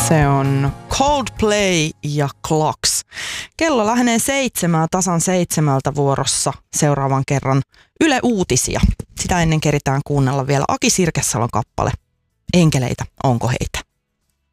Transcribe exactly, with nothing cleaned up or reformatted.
Se on Coldplay ja Clocks. Kello lähenee seitsemää, tasan seitsemältä vuorossa seuraavan kerran Yle Uutisia. Sitä ennen keritään kuunnella vielä Aki Sirkessalon kappale Enkeleitä, onko heitä?